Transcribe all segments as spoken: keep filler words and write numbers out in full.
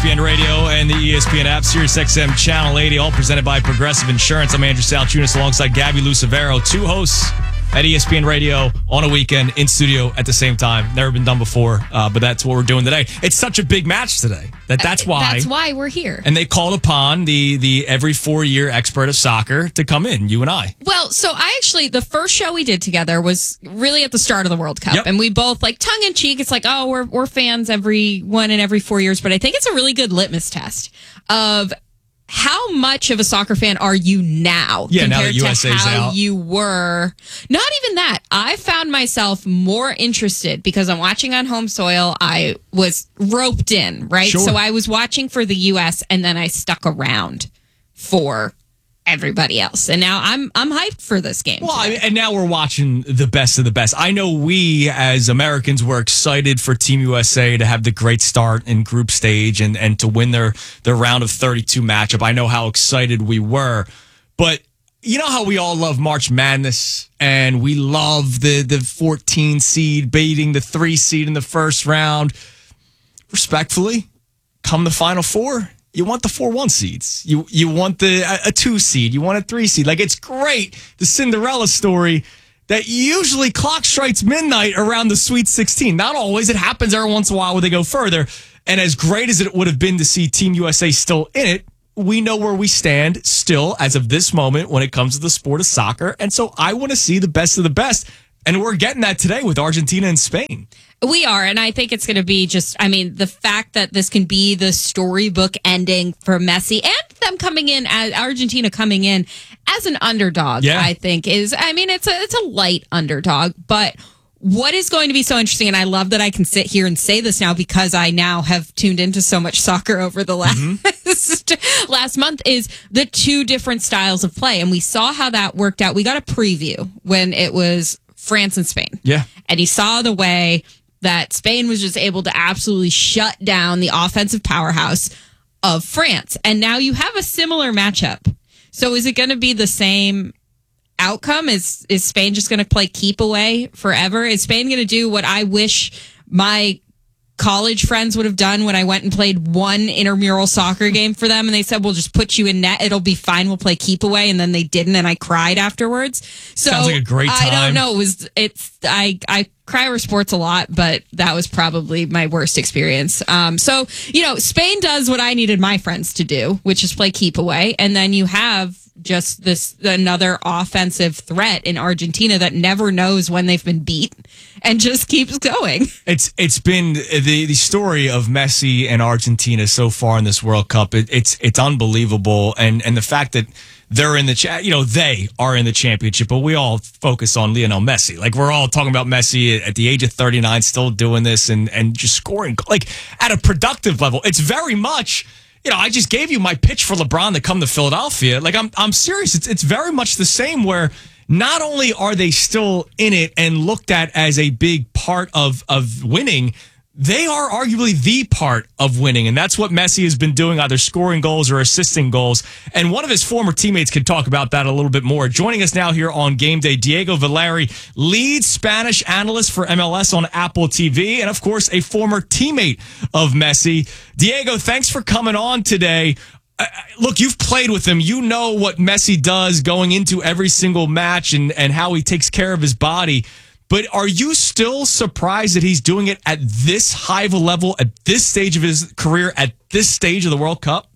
P N Radio and the E S P N app, Sirius X M Channel eighty, all presented by Progressive Insurance. I'm Andrew Salchunas alongside Gabby Lucevero, two hosts at E S P N Radio on a weekend in studio at the same time. Never been done before, uh, but that's what we're doing today. It's such a big match today that that's why that's why we're here. And they called upon the the every four year expert of soccer to come in. You and I. Well, so I actually the first show we did together was really at the start of the World Cup, yep. and we both like tongue in cheek. It's like, oh, we're we're fans every one and every four years, but I think it's a really good litmus test of how much of a soccer fan are you now yeah, compared now that U S A's to how out. you were? Not even that. I found myself more interested because I'm watching on home soil. I was roped in, right? Sure. So I was watching for the U S and then I stuck around for everybody else. And now I'm I'm hyped for this game. Well, I mean, and now we're watching the best of the best. I know we as Americans were excited for Team U S A to have the great start in group stage and, and to win their, their round of thirty-two matchup. I know how excited we were. But you know how we all love March Madness and we love the, the fourteen seed beating the three seed in the first round. Respectfully, come the Final Four, you want the four one seeds. You you want the a, a two seed. You want a three seed. Like, it's great, the Cinderella story, that usually clock strikes midnight around the Sweet sixteen. Not always. It happens every once in a while where they go further. And as great as it would have been to see Team U S A still in it, we know where we stand still as of this moment when it comes to the sport of soccer. And so I want to see the best of the best. And we're getting that today with Argentina and Spain. We are, and I think it's going to be just, I mean, the fact that this can be the storybook ending for Messi and them coming in, as Argentina coming in as an underdog, yeah. I think is, I mean, it's a, it's a light underdog, but what is going to be so interesting, and I love that I can sit here and say this now because I now have tuned into so much soccer over the last, mm-hmm. last month, is the two different styles of play. And we saw how that worked out. We got a preview when it was France and Spain. Yeah. And you saw the way that Spain was just able to absolutely shut down the offensive powerhouse of France. And now you have a similar matchup. So is it going to be the same outcome? Is is Spain just going to play keep away forever? Is Spain going to do what I wish my college friends would have done when I went and played one intramural soccer game for them, and they said, we'll just put you in net, it'll be fine, we'll play keep away, and then they didn't, and I cried afterwards. So sounds like a great time. I don't know. It was it's I I cry over sports a lot, but that was probably my worst experience. Um, so you know, Spain does what I needed my friends to do, which is play keep away, and then you have just this another offensive threat in Argentina that never knows when they've been beat and just keeps going. It's it's been the the story of Messi and Argentina so far in this World Cup. It, it's it's unbelievable, and and the fact that they're in the cha- you know they are in the championship, but we all focus on Lionel Messi. Like, we're all talking about Messi at the age of thirty-nine, still doing this and and just scoring like at a productive level. It's very much. You know, I just gave you my pitch for LeBron to come to Philadelphia. Like, I'm I'm serious. It's it's very much the same, where not only are they still in it and looked at as a big part of, of winning, they are arguably the part of winning. And that's what Messi has been doing, either scoring goals or assisting goals. And one of his former teammates could talk about that a little bit more. Joining us now here on Game Day, Diego Valeri, lead Spanish analyst for M L S on Apple T V, and of course, a former teammate of Messi. Diego, thanks for coming on today. Uh, look, you've played with him. You know what Messi does going into every single match and, and how he takes care of his body. But are you still surprised that he's doing it at this high of a level, at this stage of his career, at this stage of the World Cup?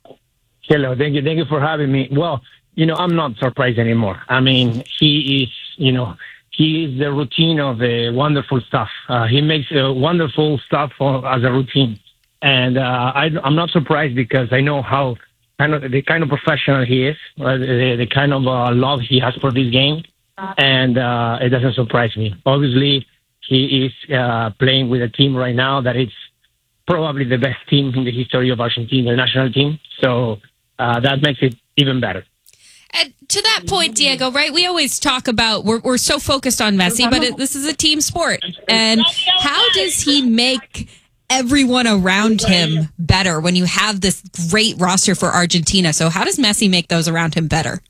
Hello, thank you. Thank you for having me. Well, you know, I'm not surprised anymore. I mean, he is, you know, he is the routine of the wonderful stuff. Uh, he makes uh, wonderful stuff for, as a routine. And uh, I, I'm not surprised because I know how kind of the kind of professional he is, uh, the, the kind of uh, love he has for this game. And uh, it doesn't surprise me. Obviously, he is uh, playing with a team right now that is probably the best team in the history of Argentina, the national team. So uh, that makes it even better. And to that point, Diego, right, we always talk about, we're, we're so focused on Messi, but it, this is a team sport. And how does he make everyone around him better when you have this great roster for Argentina? So how does Messi make those around him better?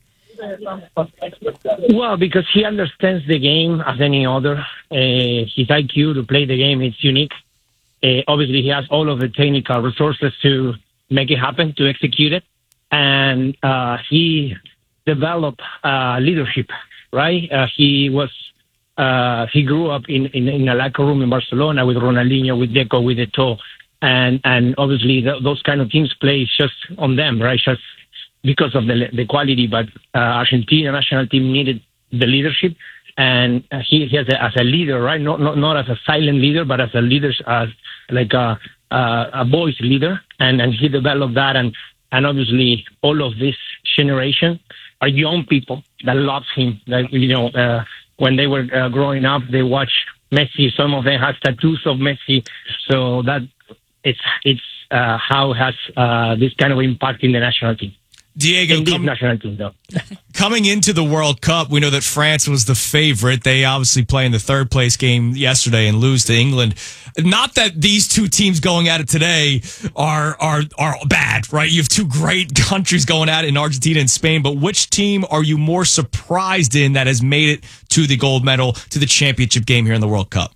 Well, because he understands the game as any other. Uh, his I Q to play the game is unique. Uh, obviously, he has all of the technical resources to make it happen, to execute it. And uh, he developed uh, leadership, right? Uh, he was uh, he grew up in, in, in a locker room in Barcelona with Ronaldinho, with Deco, with Eto'o. And, and obviously, th- those kind of teams play just on them, right? Just because of the, the quality. But uh, Argentina national team needed the leadership. And he, he has a, as a leader, right? Not, not not as a silent leader, but as a leader, as like a a, a voice leader. And, and he developed that. And, and obviously, all of this generation are young people that love him. That, you know, uh, when they were uh, growing up, they watched Messi. Some of them have tattoos of Messi. So that it's it's uh, how it has uh, this kind of impact in the national team. Diego, in this com- national team, though. coming into the World Cup, we know that France was the favorite. They obviously play in the third place game yesterday and lose to England. Not that these two teams going at it today are are are bad, right? You have two great countries going at it in Argentina and Spain, but which team are you more surprised in that has made it to the gold medal, to the championship game here in the World Cup?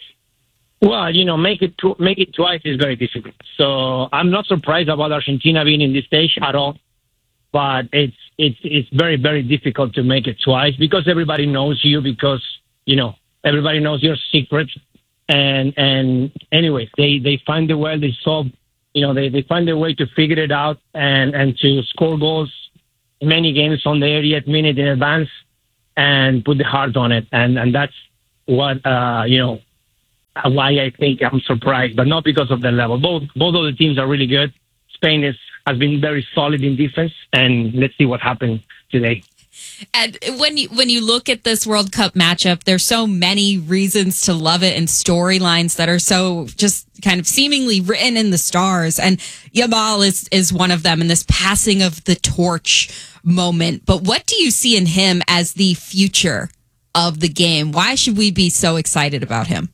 Well, you know, make it tw- make it twice is very difficult. So I'm not surprised about Argentina being in this stage at all. But it's it's it's very, very difficult to make it twice because everybody knows you, because, you know, everybody knows your secret. And and anyway, they, they find a way, they solve, you know, they, they find a way to figure it out and, and to score goals many games on the eightieth minute in advance and put the heart on it. And and that's what, uh, you know, why I think I'm surprised, but not because of the level. Both both of the teams are really good. Spain is has been very solid in defense, and let's see what happens today. And when you when you look at this World Cup matchup, there's so many reasons to love it and storylines that are so just kind of seemingly written in the stars. And Yamal is is one of them in this passing of the torch moment. But what do you see in him as the future of the game? Why should we be so excited about him?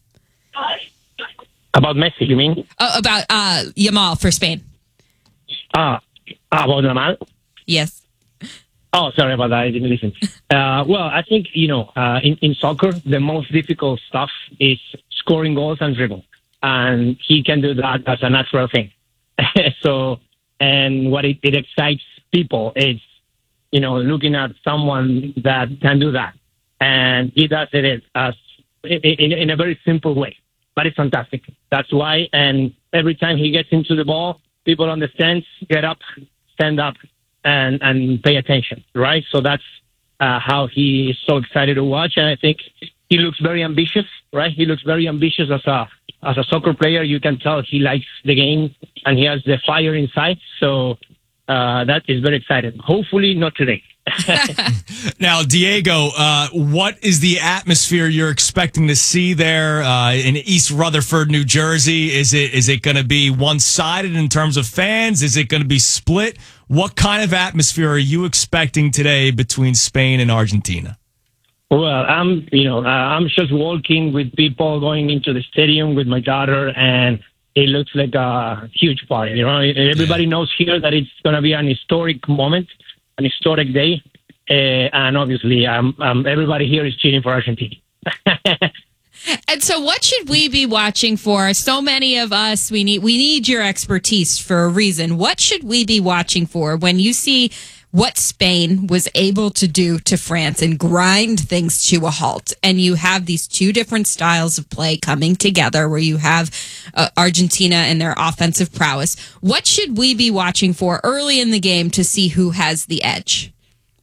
About Messi, you mean? Uh, about uh, Yamal for Spain. Ah, uh, about Yamal? Yes. Oh, sorry about that. I didn't listen. Uh, well, I think, you know, uh, in, in soccer, the most difficult stuff is scoring goals and dribble. And he can do that as a natural thing. So, and what it, it excites people is, you know, looking at someone that can do that. And he does it as in, in a very simple way. But it's fantastic. That's why. And every time he gets into the ball, people on the stands get up, stand up, and, and pay attention, right? So that's uh, how he is so excited to watch. And I think he looks very ambitious, right? He looks very ambitious as a as a soccer player. You can tell he likes the game and he has the fire inside. So uh, that is very exciting. Hopefully not today. Now, Diego, uh, what is the atmosphere you're expecting to see there uh, in East Rutherford, New Jersey? Is it is it going to be one-sided in terms of fans? Is it going to be split? What kind of atmosphere are you expecting today between Spain and Argentina? Well, I'm you know uh, I'm just walking with people going into the stadium with my daughter, and it looks like a huge party. You know, everybody Yeah. knows here that it's going to be an historic moment. An historic day, uh, and obviously, um, um, everybody here is cheering for Argentina. And so, what should we be watching for? So many of us, we need we need your expertise for a reason. What should we be watching for when you see what Spain was able to do to France and grind things to a halt? And you have these two different styles of play coming together, where you have uh, Argentina and their offensive prowess. What should we be watching for early in the game to see who has the edge?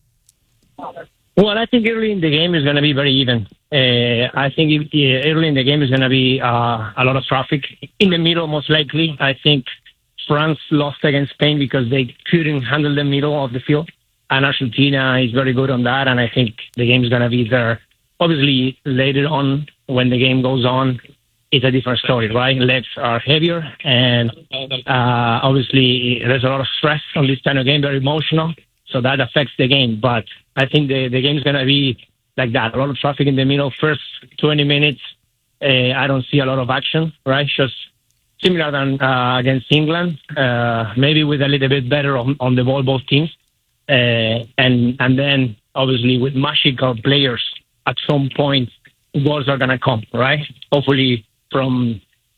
Well, I think early in the game is going to be very even. Uh, I think if, uh, early in the game is going to be uh, a lot of traffic. In the middle, most likely, I think France lost against Spain because they couldn't handle the middle of the field. And Argentina is very good on that. And I think the game is going to be there. Obviously, later on, when the game goes on, it's a different story, right? Legs are heavier. And uh, obviously, there's a lot of stress on this kind of game, very emotional. So that affects the game. But I think the, the game is going to be like that. A lot of traffic in the middle. First twenty minutes, uh, I don't see a lot of action, right? Just similar than uh, against England, uh, maybe with a little bit better on, on the ball, both teams. Uh, and and then, obviously, with magical players, at some point, goals are going to come, right? Hopefully from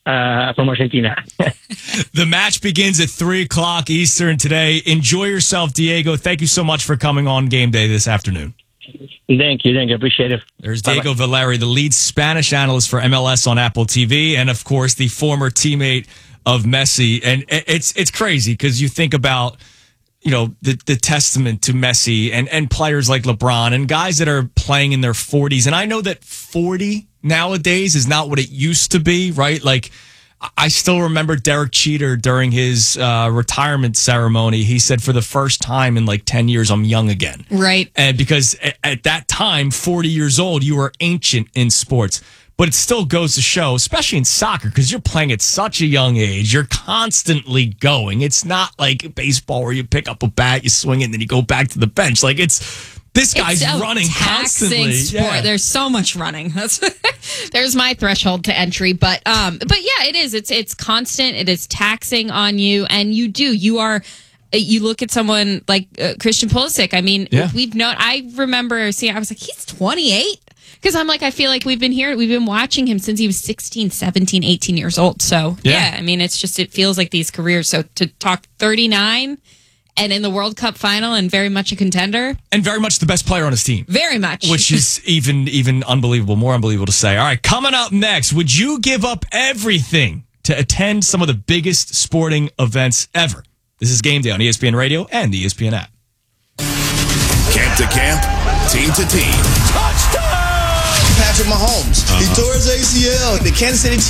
uh, from Argentina. The match begins at three o'clock Eastern today. Enjoy yourself, Diego. Thank you so much for coming on Game Day this afternoon. Thank you. Thank you. Appreciate it. There's Bye-bye. Diego Valeri, the lead Spanish analyst for M L S on Apple T V, and of course the former teammate of Messi. And it's it's crazy because you think about, you know, the, the testament to Messi and, and players like LeBron and guys that are playing in their forties. And I know that forty nowadays is not what it used to be, right? Like, I still remember Derek Cheater during his uh, retirement ceremony. He said, for the first time in like ten years, I'm young again. Right. And because at, at that time, forty years old, you were ancient in sports. But it still goes to show, especially in soccer, because you're playing at such a young age. You're constantly going. It's not like baseball where you pick up a bat, you swing it, and then you go back to the bench. Like, it's... This guy's it's a running taxing constantly. Sport. Yeah. There's so much running. That's there's my threshold to entry, but um, but yeah, it is. It's it's constant. It is taxing on you, and you do. You are. You look at someone like uh, Christian Pulisic. I mean, yeah. we've known. I remember seeing. I was like, he's twenty-eight. Because I'm like, I feel like we've been here, we've been watching him since he was sixteen, seventeen, eighteen years old. So yeah, yeah I mean, it's just it feels like these careers. So to talk thirty-nine. And in the World Cup final, and very much a contender. And very much the best player on his team. Very much. Which is even even unbelievable, more unbelievable to say. All right, coming up next, would you give up everything to attend some of the biggest sporting events ever? This is Game Day on E S P N Radio and the E S P N app. Camp to camp, team to team. Touchdown! Patrick Mahomes. Uh-huh. He tore his A C L. The Kansas City